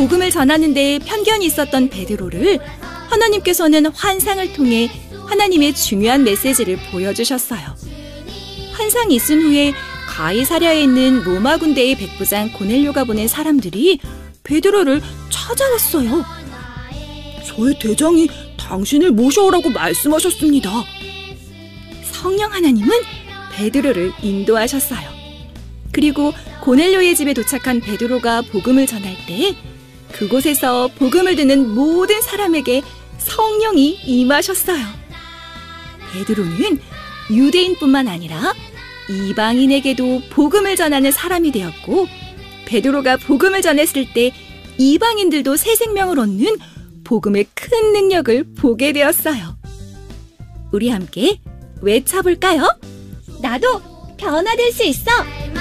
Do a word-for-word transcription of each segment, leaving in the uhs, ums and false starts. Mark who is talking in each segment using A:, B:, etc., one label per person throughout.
A: 복음을 전하는 데 편견이 있었던 베드로를 하나님께서는 환상을 통해 하나님의 중요한 메시지를 보여주셨어요. 환상이 있은 후에 가이사랴에 있는 로마 군대의 백부장 고넬료가 보낸 사람들이 베드로를 찾아왔어요. 저의 대장이 당신을 모셔오라고 말씀하셨습니다. 성령 하나님은 베드로를 인도하셨어요. 그리고 고넬료의 집에 도착한 베드로가 복음을 전할 때 그곳에서 복음을 듣는 모든 사람에게 성령이 임하셨어요. 베드로는 유대인뿐만 아니라 이방인에게도 복음을 전하는 사람이 되었고, 베드로가 복음을 전했을 때 이방인들도 새 생명을 얻는 복음의 큰 능력을 보게 되었어요. 우리 함께 외쳐볼까요? 나도 변화될 수 있어!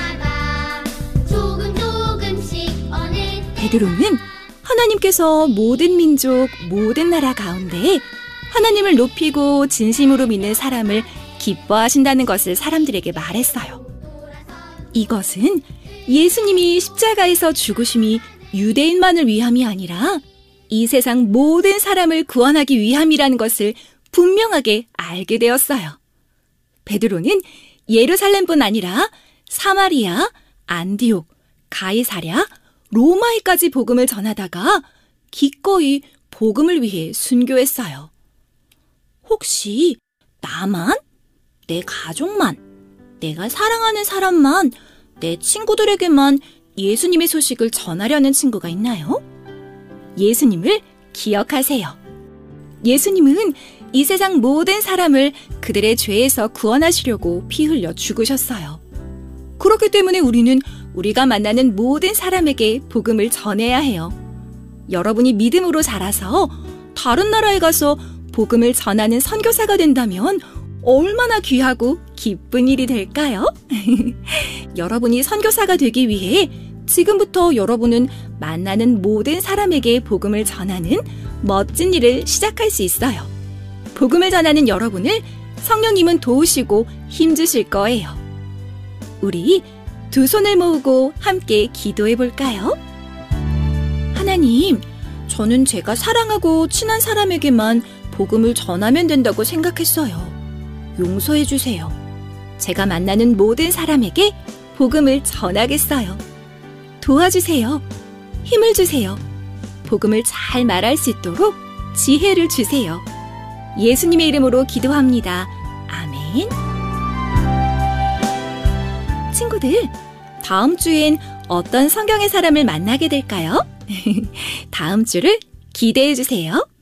A: 베드로는 하나님께서 모든 민족, 모든 나라 가운데 하나님을 높이고 진심으로 믿는 사람을 기뻐하신다는 것을 사람들에게 말했어요. 이것은 예수님이 십자가에서 죽으심이 유대인만을 위함이 아니라 이 세상 모든 사람을 구원하기 위함이라는 것을 분명하게 알게 되었어요. 베드로는 예루살렘뿐 아니라 사마리아, 안디옥, 가이사랴, 로마에까지 복음을 전하다가 기꺼이 복음을 위해 순교했어요. 혹시 나만, 내 가족만, 내가 사랑하는 사람만, 내 친구들에게만 예수님의 소식을 전하려는 친구가 있나요? 예수님을 기억하세요. 예수님은 이 세상 모든 사람을 그들의 죄에서 구원하시려고 피 흘려 죽으셨어요. 그렇기 때문에 우리는 우리가 만나는 모든 사람에게 복음을 전해야 해요. 여러분이 믿음으로 자라서 다른 나라에 가서 복음을 전하는 선교사가 된다면 얼마나 귀하고 기쁜 일이 될까요? 여러분이 선교사가 되기 위해 지금부터 여러분은 만나는 모든 사람에게 복음을 전하는 멋진 일을 시작할 수 있어요. 복음을 전하는 여러분을 성령님은 도우시고 힘주실 거예요. 우리 두 손을 모으고 함께 기도해 볼까요? 하나님, 저는 제가 사랑하고 친한 사람에게만 복음을 전하면 된다고 생각했어요. 용서해 주세요. 제가 만나는 모든 사람에게 복음을 전하겠어요. 도와주세요. 힘을 주세요. 복음을 잘 말할 수 있도록 지혜를 주세요. 예수님의 이름으로 기도합니다. 아멘. 친구들, 다음 주엔 어떤 성경의 사람을 만나게 될까요? 다음 주를 기대해 주세요.